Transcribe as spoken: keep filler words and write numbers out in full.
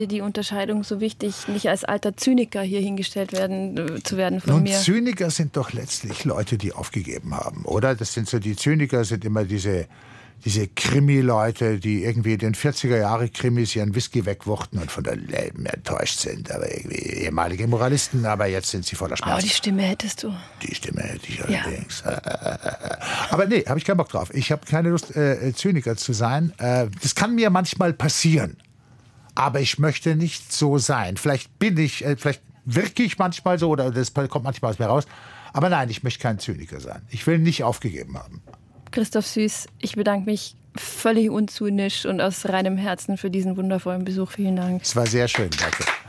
Die Unterscheidung so wichtig, nicht als alter Zyniker hier hingestellt werden, äh, zu werden von Nun, mir. Zyniker sind doch letztlich Leute, die aufgegeben haben, oder? Das sind so, die Zyniker sind immer diese, diese Krimi-Leute, die irgendwie in den vierziger-Jahre-Krimis ihren Whisky wegwuchten und von der Leben enttäuscht sind. Aber irgendwie ehemalige Moralisten, aber jetzt sind sie voller Schmerz. Aber die Stimme hättest du. Die Stimme hätte ich allerdings. Ja. Aber nee, habe ich keinen Bock drauf. Ich habe keine Lust, äh, Zyniker zu sein. Äh, das kann mir manchmal passieren. Aber ich möchte nicht so sein. Vielleicht bin ich, äh, vielleicht wirke ich manchmal so oder das kommt manchmal aus mir raus. Aber nein, ich möchte kein Zyniker sein. Ich will nicht aufgegeben haben. Christoph Süß, ich bedanke mich völlig unzynisch und aus reinem Herzen für diesen wundervollen Besuch. Vielen Dank. Es war sehr schön, danke.